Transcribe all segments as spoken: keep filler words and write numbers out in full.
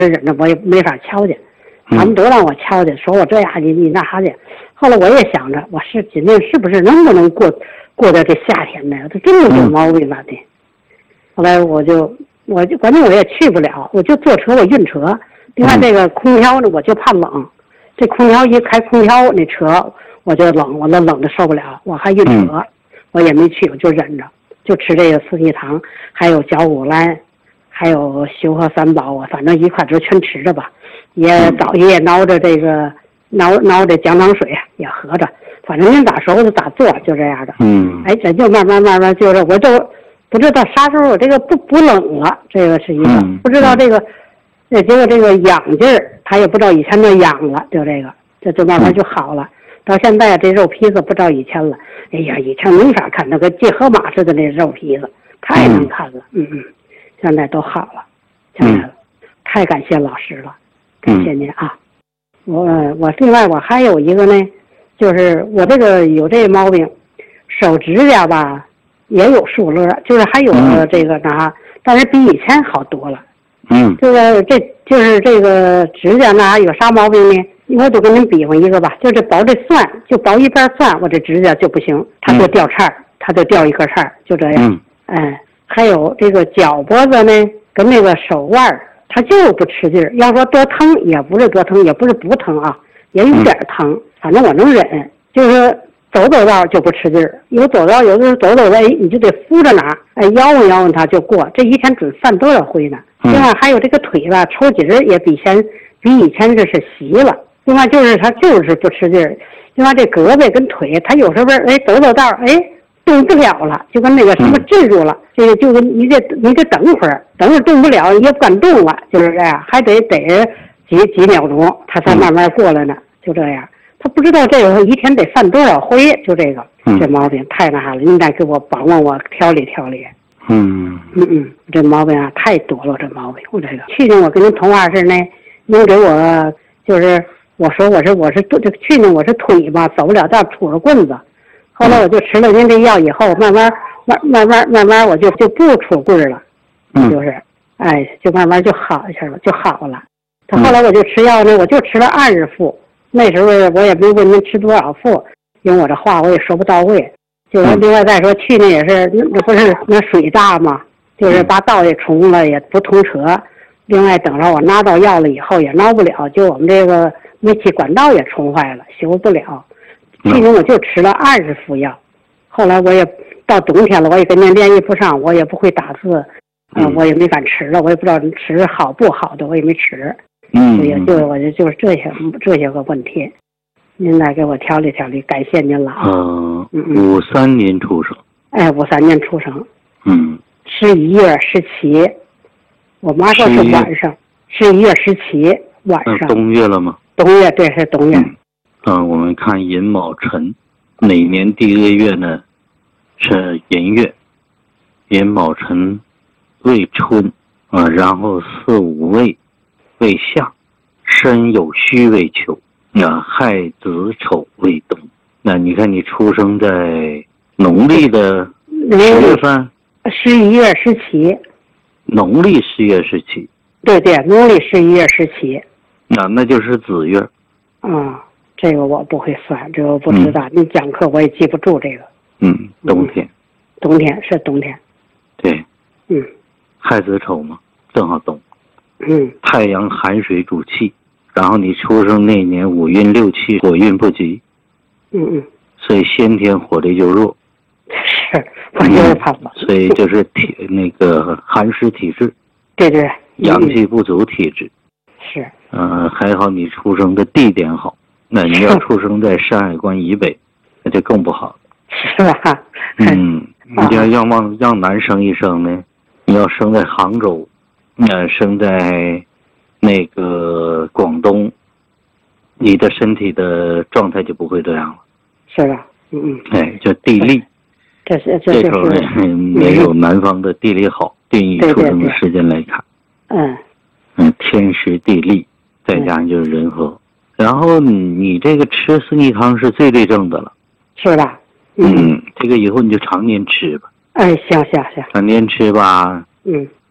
忍着，我也没法瞧去。他们都让我瞧去，说我这样你你那啥去。后来我也想着，我是今年是不是能不能过过到这夏天呢？这真有毛病了的。后来我就我就反正我也去不了，我就坐车我晕车。另外这个空调呢，我就怕冷，这空调一开空调那车我就冷，我那冷的受不了，我还晕车，我也没去，我就忍着，就吃这个四季汤，还有绞股蓝，还有修和三宝，我反正一块就全吃着吧。也早也熬着这个熬熬着姜汤水也喝着，反正您咋说就咋做，就这样的。 嗯， 哎，这就慢慢慢慢就是我就不知道啥时候这个不不冷了，这个是一个、嗯、不知道这个，这结果这个痒劲儿，他也不知道以前那痒了，就这个这就慢慢就好了。嗯、到现在这肉皮子不知道以前了，哎呀，以前没法看，那个结河马似的那肉皮子太难看了，嗯嗯，现在都好了，现在了，嗯、太感谢老师了。感谢您啊，我我另外我还有一个呢，就是我这个有这个毛病，手指甲吧也有竖勒，就是还有这个啥，但是比以前好多了。 嗯， 这个这就是这个指甲呢有啥毛病呢？我就跟您比划一个吧，就这薄这蒜，就薄一半蒜，我这指甲就不行，它就掉叉儿，它就掉一颗叉儿，就这样。嗯，哎，还有这个脚脖子呢，跟那个手腕儿。他就不吃劲儿，要说多疼也不是多疼，也不是不疼啊，也有点疼，反正我能忍。就是走走道就不吃劲儿，有走道有的时候走走道，哎，你就得扶着哪儿，哎，摇晃摇晃它就过。这一天准犯多少回呢？另外还有这个腿吧，抽筋儿也比前比以前这是细了。另外就是他就是不吃劲儿。另外这胳膊跟腿，他有时候哎走走道哎。动不了了，就跟那个什么镇住了，这个就跟你得你得等会儿，等会儿动不了也不敢动了，就是这样，还得得几几秒钟，他才慢慢过来呢，就这样。他不知道这个一天得犯多少回，就这个这毛病太那啥了，您得给我帮帮我调理调理。 嗯嗯嗯，这毛病啊太多了，这毛病我这个。去年我跟您通话时呢，您给我就是我说我是我是这去年我是腿吧走不了道，杵着棍子。后来我就吃了您这药以后，慢慢慢慢慢慢慢我就就不杵棍了，就是，哎，就慢慢就好一下了，就好了。他后来我就吃药呢，我就吃了二十副，那时候我也没问您吃多少副，因为我这话我也说不到位。就是另外再说，去年也是那不是那水大嘛，就是把道也冲了，也不通车。另外等着我拿到药了以后也拿不了，就我们这个煤气管道也冲坏了，修不了。去年我就吃了二十副药，后来我也到冬天了，我也跟您联系不上，我也不会打字，呃，我也没敢吃了，我也不知道吃好不好的，我也没吃， 嗯， 也就我就就是这些这些个问题，您来给我调理调理，感谢您了。 嗯嗯，五三年出生。 哎，五三年出生。 嗯。 十一月十七，我妈说是晚上，十一月十七晚上。 冬月了吗？ 冬月，对，是冬月。 嗯嗯，我们看寅卯辰，哪年第一个月呢？是寅月，寅卯辰未春啊，然后巳午未未夏，申酉戌未秋啊，亥子丑未冬。那你看你出生在农历的十月份， 十一月十七， 农历十月十七， 对对，农历十一月十七， 啊，那就是子月。 啊。这个我不会算，这个我不知道。您、嗯、讲课我也记不住这个。 嗯，冬天。嗯、 冬天是冬天。 对。 嗯。 亥子丑嘛，正好冬。 嗯。太阳寒水主气，然后你出生那年五运六气，火运不及。 嗯嗯。 所以先天火力就弱。 是，我就是怕冷、 嗯。所以就是体那个寒湿体质。 对对。 阳气不足体质。 是。 嗯、呃，还好你出生的地点好。那你要出生在山海关以北，那就更不好了， 是吧？ 嗯，你要要往让南生一生呢，你要生在杭州，呃，生在那个广东，你的身体的状态就不会这样了， 是吧？嗯嗯。 哎，叫地利， 这是这这头呢、嗯、没有南方的地理好，定义出生的时间来看， 嗯嗯，天时地利，再加上就是人和。然后你这个吃四逆汤是最对症的了， 是吧？ 嗯，嗯这个以后你就常年吃吧。 哎，行行行， 常年吃吧。 嗯，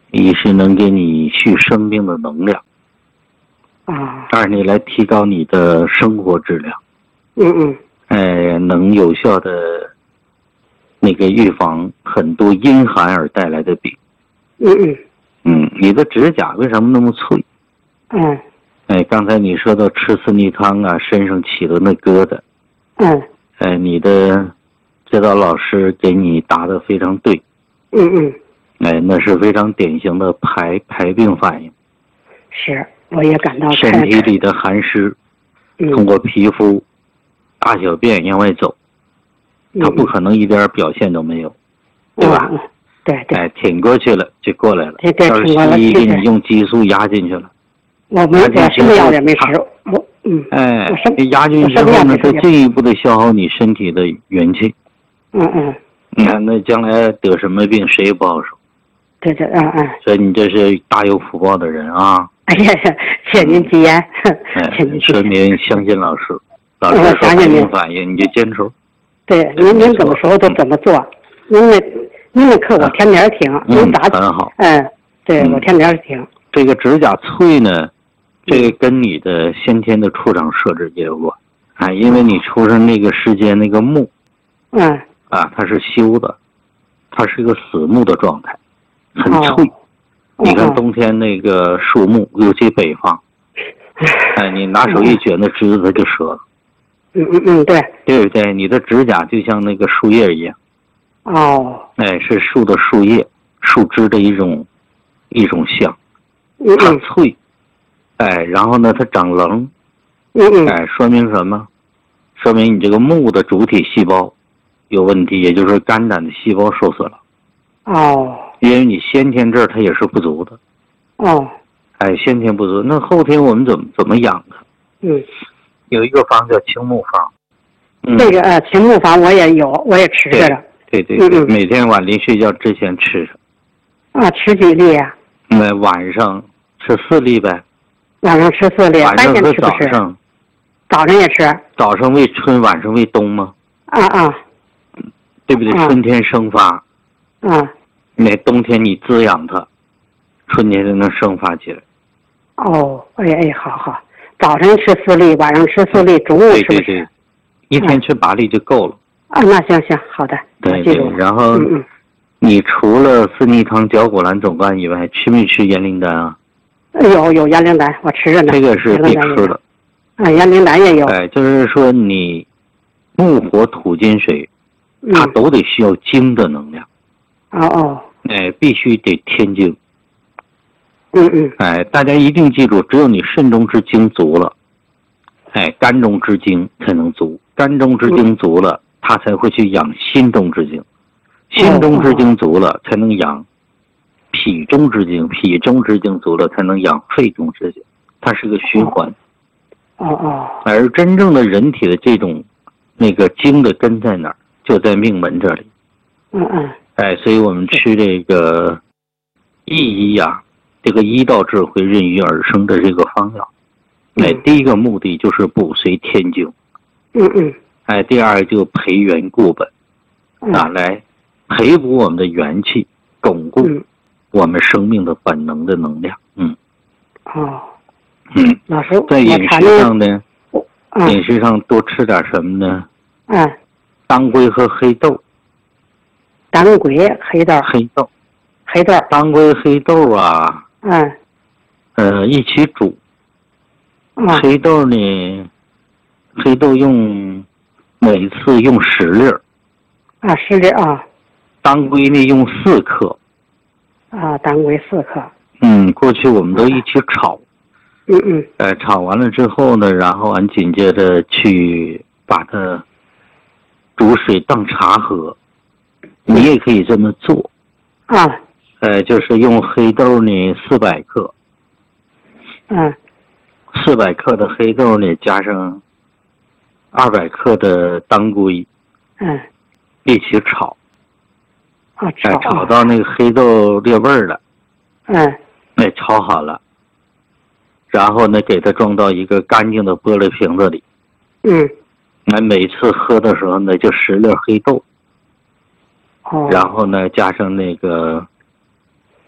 一是能给你续生命的能量， 啊， 二你来提高你的生活质量， 嗯嗯， 哎，能有效的那个预防很多阴寒而带来的病。 嗯嗯， 嗯，你的指甲为什么那么脆？ 嗯， 哎，刚才你说到吃四逆汤啊，身上起的那疙瘩， 嗯， 哎，你的指导老师给你答得非常对， 嗯嗯， 哎，那是非常典型的排排病反应。 是，我也感到身体里的寒湿通过皮肤、大小便往外走，它不可能一点表现都没有，对吧？ 对对。 哎，挺过去了就过来了。 对对， 要是西医给你用激素压进去了， 我没我什么药也没吃，我嗯。 哎，压进去之后呢，再进一步的消耗你身体的元气。 嗯嗯。 你看，那将来得什么病谁也不好说。 对对，嗯嗯。 所以你这是大有福报的人啊！ 哎呀，谢您吉言。 哎，说您相信老师，老师说排病反应你就坚持。 对，您您怎么说都怎么做。您那您那课我天天听，您咋很好。 嗯，对我天天听。 这个指甲脆呢，这个跟你的先天的出生设置也有关。啊，因为你出生那个时间那个木， 嗯， 啊，它是修的，它是一个死木的状态，很脆。你看冬天那个树木，尤其北方，哎，你拿手一卷，那枝子它就折了。 嗯嗯嗯，对。 对不对？你的指甲就像那个树叶一样。 哦。 哎，是树的树叶、树枝的一种一种像。 嗯。 它脆，哎，然后呢，它长棱。 嗯嗯。 哎，说明什么？说明你这个木的主体细胞有问题，也就是肝胆的细胞受损了。 哦。 因为你先天这儿它也是不足的。 哦。 哎，先天不足，那后天我们怎么怎么养它？ 嗯。 有一个方叫青木方。 嗯、这个呃，青木方我也有，我也吃着了。 对对对，嗯、每天晚临睡觉之前吃上。 啊，吃几粒呀、啊？ 那晚上吃四粒呗。 晚上吃四粒， 晚上和早吃上。 早上也吃。 早上为春，晚上为冬吗？ 啊啊。 对不对？ 啊、 春天生发。 啊。 那冬天你滋养它，春天就能生发起来。 哦，哎哎，好好，早晨吃四粒，晚上吃四粒，中午吃不吃？ 对对对，一天吃八粒就够了。 啊，那行行，好的。 对对，然后， 嗯嗯， 你除了四逆汤、绞股蓝总甘以外，吃没吃盐灵丹啊？ 有有盐灵丹，我吃着呢。 这个是必吃的。 啊，盐灵丹也有。 哎，就是说你木火土金水，它都得需要精的能量。 哦哦。 哎，必须得天精。 嗯嗯。 哎，大家一定记住，只有你肾中之精足了，哎，肝中之精才能足。肝中之精足了，它才会去养心中之精，心中之精足了，才能养脾中之精，脾中之精足了，才能养肺中之精，它是个循环。 哦哦。 而真正的人体的这种那个精的根在哪儿？就在命门这里。 嗯嗯。 哎，所以我们吃这个益医呀，这个医道智慧孕育而生的这个方药，哎，第一个目的就是补髓天精。 嗯嗯。 哎，第二就培元固本，啊，来培补我们的元气，巩固我们生命的本能的能量。嗯。 哦。 嗯。 老师， 在饮食上呢， 嗯、 饮食上多吃点什么呢？ 嗯。 当归和黑豆。 当归、黑豆。 黑豆。 黑豆。 当归、黑豆啊。 嗯。 呃，一起煮。 嗯。 黑豆呢？黑豆用每次用十粒儿。 啊，十粒啊。 当归呢用四克。 啊，当归四克。 嗯，过去我们都一起炒。 嗯嗯。 呃，炒完了之后呢，然后俺紧接着去把它煮水当茶喝。你也可以这么做。 啊。 呃，就是用黑豆呢四百克。 嗯。 四百克的黑豆呢，加上二百克的当归。 嗯。 一起炒。 啊，炒。 哎，炒到那个黑豆裂味儿了。 嗯。 哎，炒好了。然后呢，给它装到一个干净的玻璃瓶子里。 嗯。 那每次喝的时候呢，就十粒黑豆。 哦。 然后呢，加上那个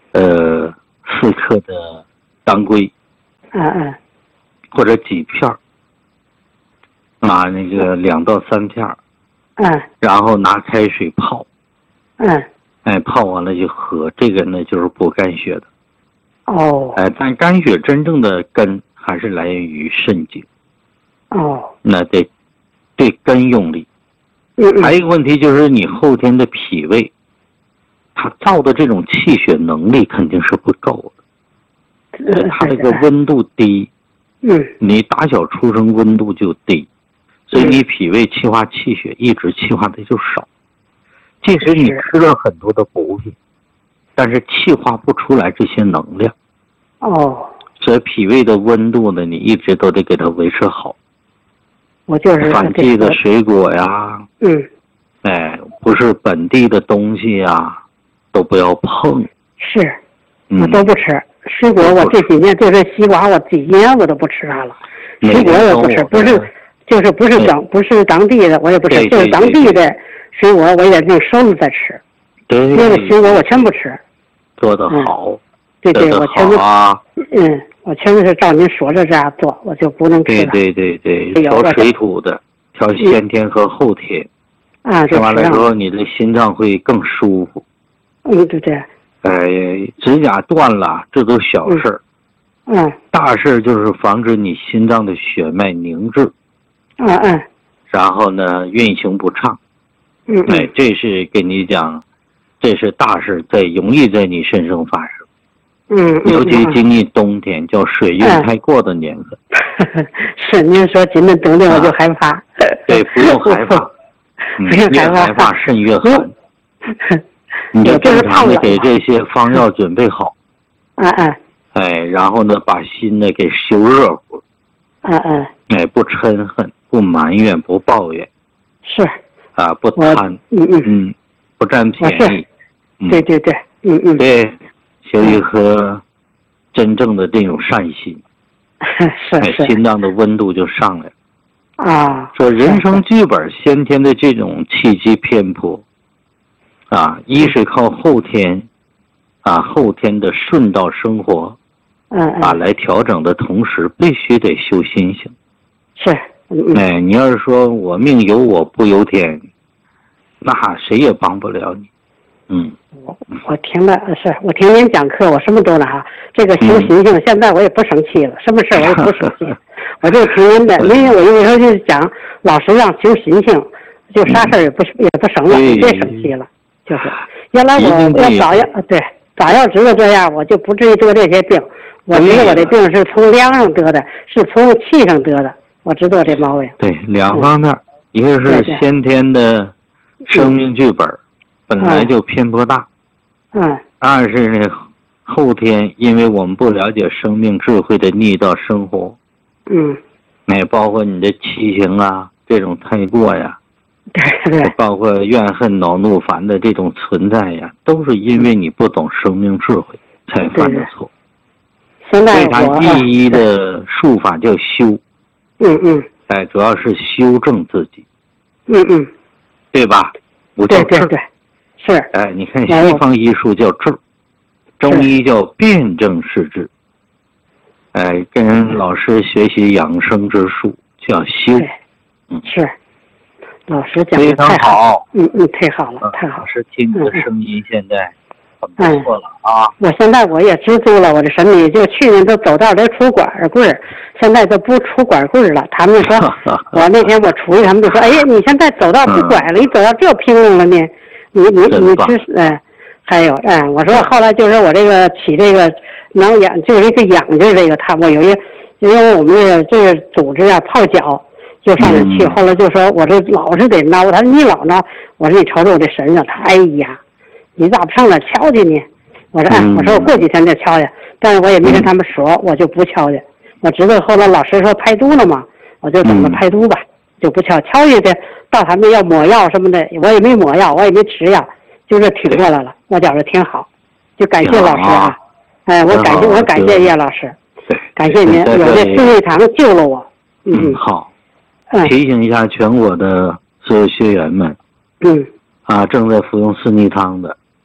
呃，四克的当归， 嗯嗯， 或者几片儿，啊，那个两到三片儿， 嗯， 然后拿开水泡， 嗯， 哎，泡完了就喝，这个呢就是补肝血的。 哦， 哎，但肝血真正的根还是来源于肾经。 哦， 那得对根用力。 嗯嗯， 还有一个问题就是你后天的脾胃，它造的这种气血能力肯定是不够的， 嗯， 它这个温度低， 嗯， 你打小出生温度就低，所以你脾胃气化气血一直气化的就少。即使你吃了很多的补品，但是气化不出来这些能量。 哦， 所以脾胃的温度呢，你一直都得给它维持好。 我就是反季的水果呀， 嗯， 哎，不是本地的东西呀，都不要碰。 是， 嗯、 我都不吃水果。我这几年就是西瓜，我几年我都不吃它了。水果我不吃，不是，就是不是当不是当地的，我也不吃，就是当地的水果，我也用熟了再吃。 对， 别的水果我全不吃。 做得好。 嗯、对对，我全都啊。 嗯。我全都是照您说的这样做，我就不能吃了。 对对对对，调水土的，调先天和后天。 啊， 吃完了之后，你的心脏会更舒服。 嗯，对对。 哎，指甲断了，这都小事儿。 嗯。 大事就是防止你心脏的血脉凝滞。 嗯嗯。 然后呢，运行不畅。 嗯。 哎，这是跟你讲，这是大事，在容易在你身上发生。 嗯， 尤其经历冬天，叫水运太过的年份。 嗯、是您说今年冬天我就害怕。啊、 对，不用害怕， 不用害怕， 越害怕肾越寒。你就正常的给这些方药准备好。 嗯嗯。 哎，然后呢，把心呢给修热乎。 嗯嗯。 哎，不嗔恨，不埋怨，不抱怨。 是。 啊，不贪。 嗯嗯嗯，不占便宜。 嗯、对对对，嗯嗯。 对。有一颗真正的这种善心， 是是， 心脏的温度就上来了。 啊， 说人生剧本先天的这种气机偏颇，啊，一是靠后天，啊后天的顺道生活， 嗯啊来调整的同时，必须得修心性。 是，嗯哎，你要是说我命由我不由天，那谁也帮不了你。嗯， 我我听了，是我听您讲课，我什么都那哈。这个修心性，嗯、现在我也不生气了，什么事我也不生气，我就听您的。因为我有时候就讲，老师让修心性，就啥事也不、嗯、也不生了，别生气了。就是原来我要早要对早要知道这样，我就不至于得这些病。我知道我这病是从凉上得的，是从气上得的，我知道这毛病。 对，两方面，嗯、一个是先天的生命剧本。嗯本来就偏颇大， 嗯， 二是呢，后天因为我们不了解生命智慧的逆道生活， 嗯， 哎，包括你的七情啊这种太过呀， 对对， 包括怨恨恼怒烦的这种存在呀，都是因为你不懂生命智慧才犯的错。 现在我所以它第一的术法叫修， 嗯嗯， 哎，主要是修正自己， 嗯嗯， 对吧？不叫对对对。是， 哎，你看西方医术叫治，中医叫辨证施治。哎，跟老师学习养生之术叫修。 嗯，是，老师讲的太好。 嗯嗯，太好了，太好了。 老师听你的声音现在很不错了啊。 我现在我也知足了，我的身体就去年都走道得出管棍儿，现在都不出管棍儿了。他们说，我那天我出去，他们就说，哎呀，你现在走道不拐了，你走到这平衡了呢。你你你吃哎，还有哎，我说后来就是我这个起这个挠痒，就是一个痒就是这个，他我有一因为我们这个这个组织啊泡脚就上那去，嗯、后来就说我这老是得挠，他说你老挠，我说你瞅瞅我这身上，他哎呀，你咋不上哪瞧去呢？我说哎，我说我过几天再瞧去，但是我也没跟他们说，我就不瞧去，我知道后来老师说排毒了嘛，我就等着排毒吧。嗯就不瞧瞧去的，到他们要抹药什么的，我也没抹药，我也没吃药，就这挺过来了。我觉着挺好，就感谢老师啊！哎，我感谢我感谢叶老师，感谢您，有这四味堂救了我。 嗯，好。嗯，提醒一下全国的所有学员们， 嗯， 啊，正在服用四逆汤的，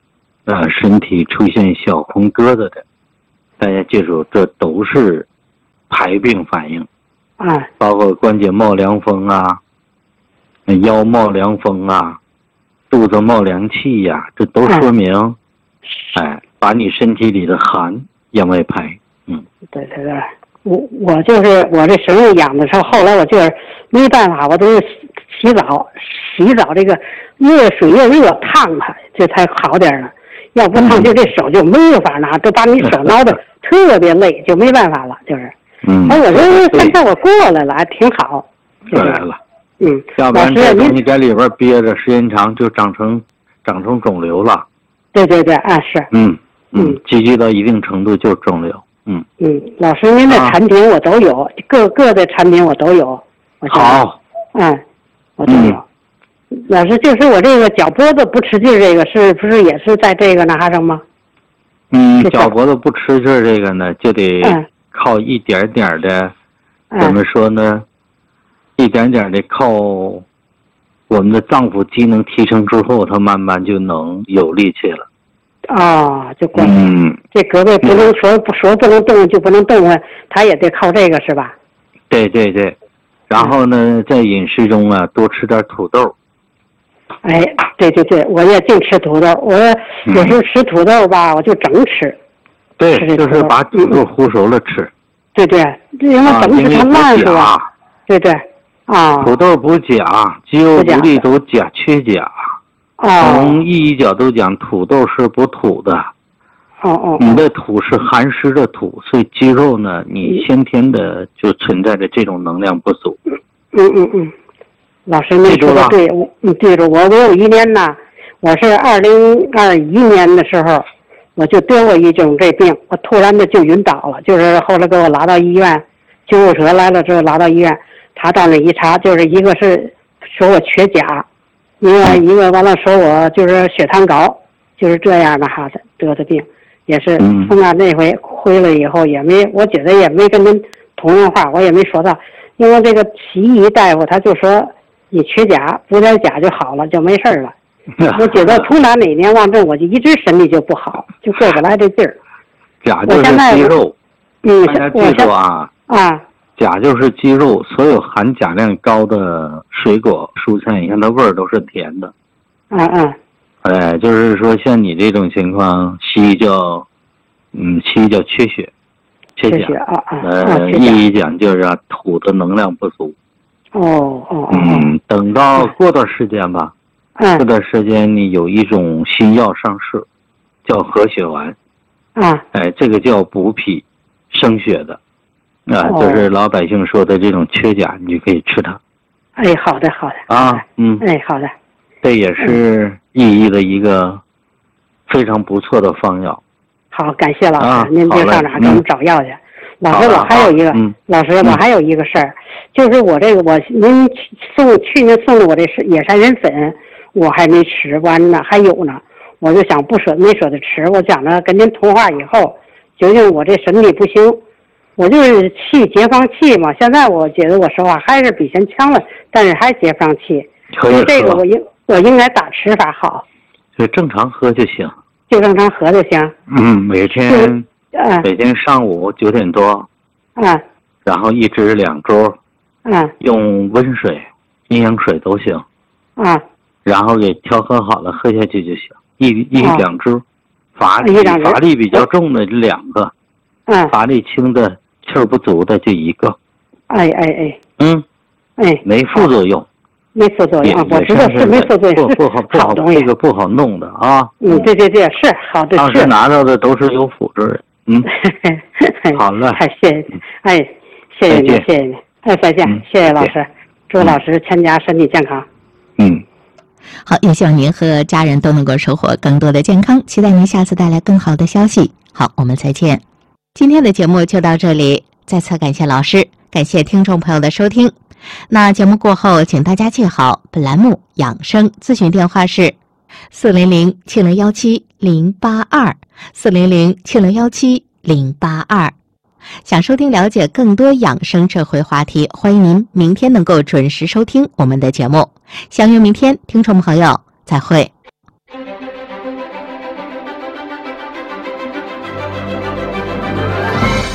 呃，身体出现小红疙瘩的，大家记住，这都是排病反应。 啊， 包括关节冒凉风啊，腰冒凉风啊，肚子冒凉气呀、啊，这都说明，啊、哎，把你身体里的寒往外排。嗯， 对对对，我我就是我这神物养的时候，后来我就是没办法，我都是洗澡，洗澡这个越水越热烫它，这才好点了。要不烫就这手就没有法拿，都把你手挠得特别累，就没办法了，就是。 嗯。 哎，我这现在我过来了，还挺好。 过来了。 嗯。 要不然这东西在里边憋着时间长，就长成长成肿瘤了。 对对对，啊是。 嗯嗯，积聚到一定程度就是肿瘤。嗯嗯，老师，您的产品我都有，啊、各个的产品我都有。我好。 嗯，我都有。嗯老师，就是我这个脚脖子不吃劲，这个是不是也是在这个那哈上吗？ 嗯，脚脖子不吃劲这个呢，就得靠一点点的， 嗯、 怎么说呢？一点点的靠我们的脏腑机能提升之后，它慢慢就能有力气了。 哦，就关键。 嗯， 这胳膊不能说不说不能动就不能动啊，它也得靠这个是吧？ 对对对，然后呢，在饮食中啊，多吃点土豆。 哎，对对对，我也净吃土豆，我有时候吃土豆吧，我就整吃。 对，就是把土豆烀熟了吃。 对对，因为整吃它烂是吧？对对，啊。 土豆补钾，肌肉不利都钾缺钾。从意义角度讲，土豆是补土的。 哦哦。 你的土是寒湿的土，所以肌肉呢，你先天的就存在着这种能量不足。 嗯嗯嗯。老师，您说的对，我你记住，我我有一年呢，我是二零二一年的时候，我就得过一种这病，我突然的就晕倒了，就是后来给我拉到医院，救护车来了之后拉到医院，他到那一查，就是一个是说我缺钾，一个一个完了说我就是血糖高，就是这样的哈得的病，也是从那那回回来以后也没，我觉得也没跟您同样话，我也没说到，因为这个西医大夫他就说。你缺钾，补点钾就好了，就没事了。我觉得从那哪年往这，我就一直身体就不好，就过不来这劲儿。 钾就是肌肉， 嗯， 大家记住啊， 啊， 钾就是肌肉，所有含钾量高的水果、蔬菜，你看它味儿都是甜的。 嗯嗯。 哎，就是说像你这种情况，西医叫，嗯，西医叫缺血，缺钾。 啊啊。 呃，意义讲就是啊，土的能量不足。 哦哦嗯，等到过段时间吧， 嗯， 这段时间你有一种新药上市，叫和血丸， 啊， 哎，这个叫补脾生血的，啊， 哦、 就是老百姓说的这种缺钾，你就可以吃它。 哎，好的好的。 啊，嗯， 哎，好的。 这也是意义的一个非常不错的方药。 好，感谢老师， 啊、 您别上哪给我们找药去。嗯老师，我还有一个， 嗯、 老师，我还有一个事儿，就是我这个我您送去年送的我这是野山人粉，我还没吃完呢，还有呢，我就想不舍没舍得吃，我想着跟您通话以后，究竟我这身体不行，我就是气解放气嘛。现在我觉得我说话还是比以前强了，但是还解放气。 可以喝。 这个我应我应该咋吃法好？ 就正常喝就行。 就正常喝就行。 嗯，每天。 嗯， 每天上午九点多， 嗯， 然后一支两周， 嗯， 用温水、营养水都行， 嗯， 然后给调和好了喝下去就行，一一两支，乏力乏力比较重的两个， 嗯， 乏力轻的气儿不足的就一个， 哎哎哎， 嗯， 哎， 没副作用。 没副作用，我知道是没副作用， 不不好不好，这个不好弄的啊。 嗯，对对对，是好的是。 当时拿到的都是有辅助的。嗯，好了， 太谢谢，哎，谢谢你，谢谢你，哎，再见，谢谢老师，祝老师全家身体健康。 嗯， 好，也希望您和家人都能够收获更多的健康，期待您下次带来更好的消息。好，我们再见。今天的节目就到这里，再次感谢老师，感谢听众朋友的收听。那节目过后，请大家记好本栏目养生咨询电话是四零零七零幺七零八二四零零七零幺七零八二。想收听了解更多养生智慧话题，欢迎您明天能够准时收听我们的节目。相约明天，听众朋友再会。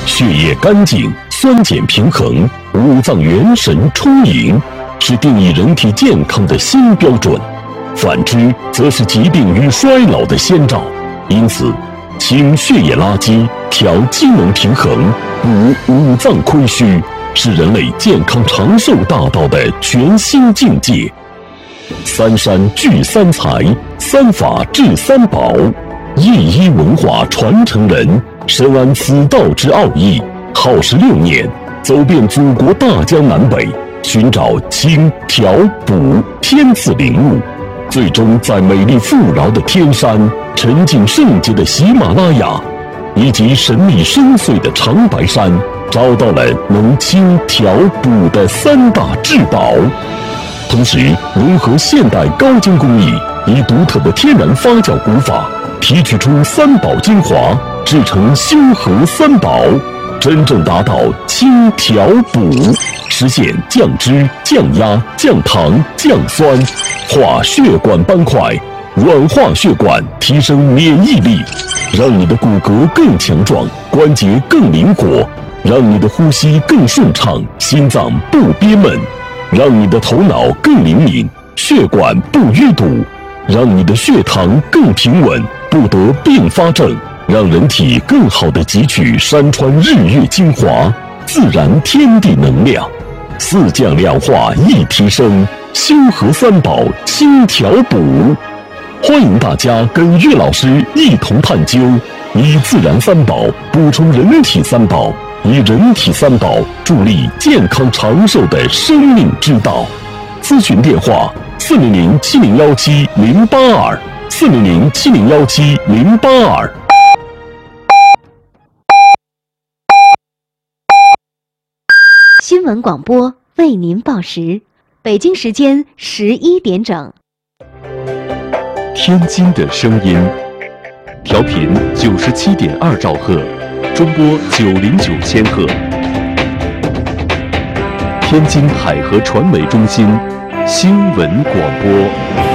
血液干净，酸碱平衡，五脏元神充盈，是定义人体健康的新标准。反之，则是疾病与衰老的先兆。因此，清血液垃圾，调机能平衡，补五脏亏虚，是人类健康长寿大道的全新境界。三山聚三才，三法治三宝，一一文化传承人深谙此道之奥义，耗时六年，走遍祖国大江南北，寻找清调补天赐灵物，最终在美丽富饶的天山、沉静圣洁的喜马拉雅以及神秘深邃的长白山，找到了能清调补的三大至宝。同时融合现代高精工艺，以独特的天然发酵古法提取出三宝精华，制成修和三宝，真正达到清调补，实现降脂、降压、降糖、降酸，化血管斑块，软化血管，提升免疫力，让你的骨骼更强壮，关节更灵活，让你的呼吸更顺畅，心脏不憋闷，让你的头脑更灵敏，血管不淤堵，让你的血糖更平稳，不得并发症，让人体更好地汲取山川日月精华，自然天地能量，四降两化一提升，修和三宝清调补。欢迎大家跟岳老师一同探究，以自然三宝补充人体三宝，以人体三宝助力健康长寿的生命之道。咨询电话：四零零七零幺七零八二，四零零七零幺七零八二。 新闻广播为您报时，北京时间十一点整。 天津的声音，调频九十七点二兆赫，中波九零九千赫。天津海河传媒中心新闻广播。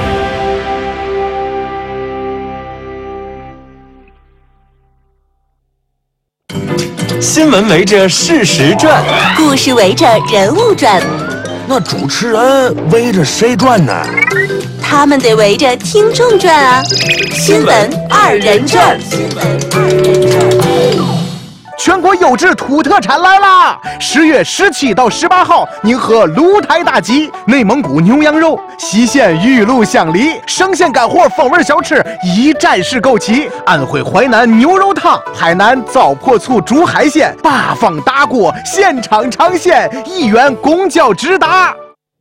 新闻围着事实转， 故事围着人物转， 那主持人围着谁转呢？ 他们得围着听众转啊！新闻二人转，新闻二人转。 全国优质土特产来啦！十月十七到十八号，宁河鹿台大集，内蒙古牛羊肉，西线玉鹿香梨，生鲜干货风味小吃一站式购齐。安徽淮南牛肉汤，海南糟粕醋煮海鲜，八方大锅现场尝鲜，一元公交直达。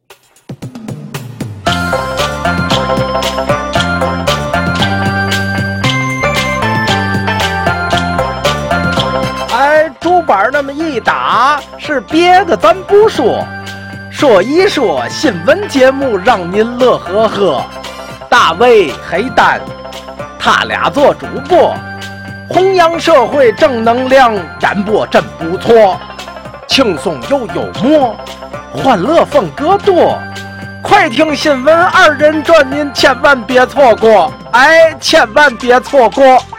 竹板那么一打，是别的咱不说，说一说新闻节目让您乐呵呵。大卫黑蛋，他俩做主播，弘扬社会正能量，演播真不错，轻松又幽默，欢乐风格多。快听新闻二人转，您千万别错过，哎，千万别错过。